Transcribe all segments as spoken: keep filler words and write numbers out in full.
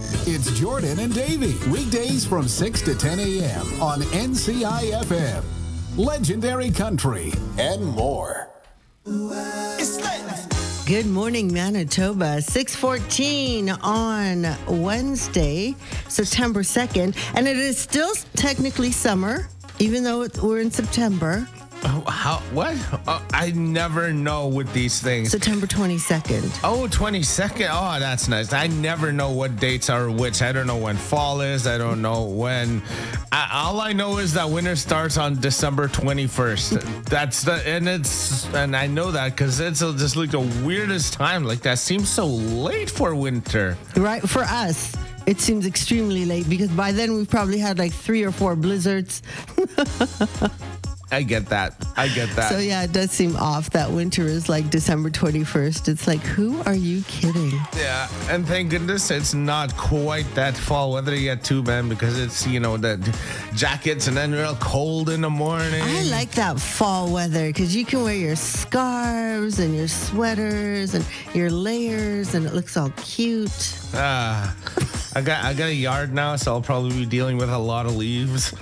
It's Jordan and Davey, weekdays from six to ten a.m. on N C I F M. Legendary Country and more. Good morning, Manitoba. six fourteen on Wednesday, September second. And it is still technically summer, even though it, we're in September. Oh, how? What? Oh, I never know with these things. September twenty-second. Oh, twenty-second. Oh, that's nice. I never know what dates are which. I don't know when fall is. I don't know when. I, all I know is that winter starts on December twenty-first. That's the, and it's, and I know that because it's just like the weirdest time. Like that seems so late for winter. Right. For us, it seems extremely late because by then we've probably had like three or four blizzards. I get that. I get that. So, yeah, it does seem off that winter is like December twenty-first. It's like, who are you kidding? Yeah, and thank goodness it's not quite that fall weather yet, too, man, because it's, you know, the jackets and then real cold in the morning. I like that fall weather because you can wear your scarves and your sweaters and your layers, and it looks all cute. Ah, I got I got a yard now, so I'll probably be dealing with a lot of leaves.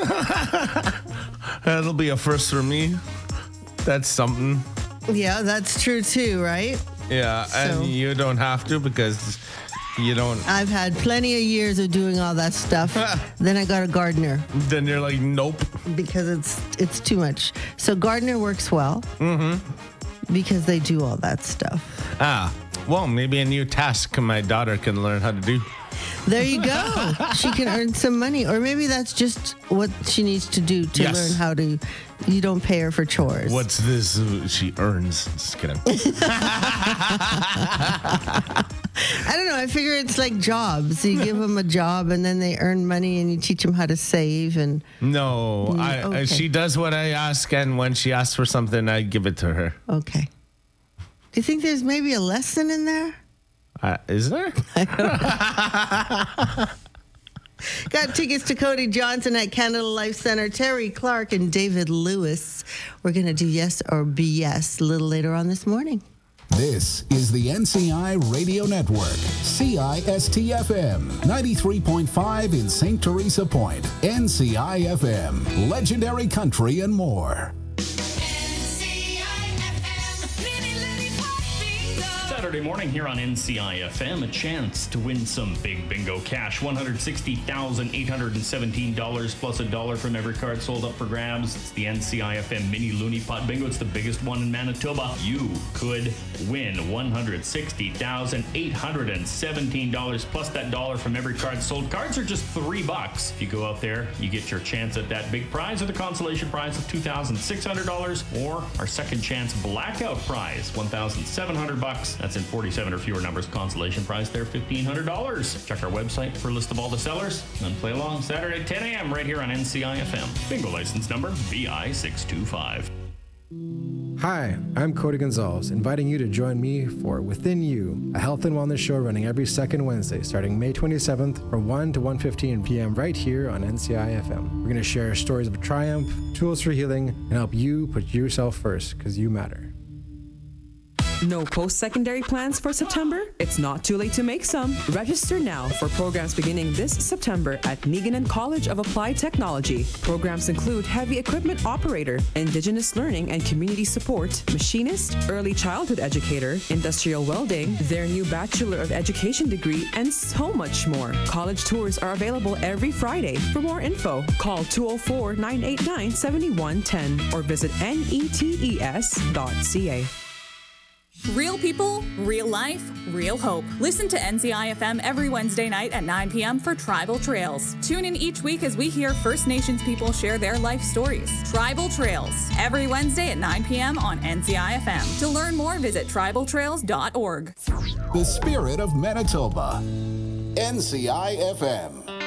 That'll be a first for me. That's something. Yeah, that's true too, right? Yeah, So- and you don't have to because you don't. I've had plenty of years of doing all that stuff. Then I got a gardener Then you're like, nope. because it's it's too much. So gardener works well because they do all that stuff. Ah, well, maybe a new task my daughter can learn how to do. There you go. She can earn some money. Or maybe that's just what she needs to do to Yes. learn how to. You don't pay her for chores. What's this uh, she earns? Just kidding. I don't know. I figure it's like jobs. You give them a job and then they earn money and you teach them how to save. And No, I, okay. I, she does what I ask, and when she asks for something, I give it to her. okay. Do you think there's maybe a lesson in there? Uh, is there? Got tickets to Cody Johnson at Canada Life Center, Terry Clark and David Lewis. We're going to do yes or B S a little later on this morning. This is the N C I Radio Network, C I S T F M, ninety-three point five in Saint Teresa Point, N C I F M, Legendary Country and more. Saturday morning here on N C I F M, a chance to win some big bingo cash. one hundred sixty thousand eight hundred seventeen dollars plus a dollar from every card sold up for grabs. It's the N C I F M Mini Looney Pot Bingo. It's the biggest one in Manitoba. You could win one hundred sixty thousand eight hundred seventeen dollars plus that dollar from every card sold. Cards are just three bucks. If you go out there, you get your chance at that big prize or the consolation prize of two thousand six hundred dollars or our second chance blackout prize, one thousand seven hundred bucks. That's in forty-seven or fewer numbers. Consolation prize there, fifteen hundred dollars. Check our website for a list of all the sellers and play along Saturday, ten a.m. right here on N C I F M. Bingo license number B I six two five. Hi, I'm Cody Gonzalez, inviting you to join me for Within You, a health and wellness show running every second Wednesday, starting May twenty-seventh from one to one fifteen p.m. right here on N C I F M. We're going to share stories of triumph, tools for healing, and help you put yourself first, because you matter. No post-secondary plans for September? It's not too late to make some. Register now for programs beginning this September at Neeganon College of Applied Technology. Programs include heavy equipment operator, indigenous learning and community support, machinist, early childhood educator, industrial welding, their new Bachelor of Education degree, and so much more. College tours are available every Friday. For more info, call two oh four, nine eight nine, seven one one oh or visit netes dot c a. Real people, real life, real hope. Listen to N C I F M every Wednesday night at nine p.m. for Tribal Trails. Tune in each week as we hear First Nations people share their life stories. Tribal Trails, every Wednesday at nine p.m. on N C I F M. To learn more, visit tribal trails dot org. The spirit of Manitoba, N C I F M.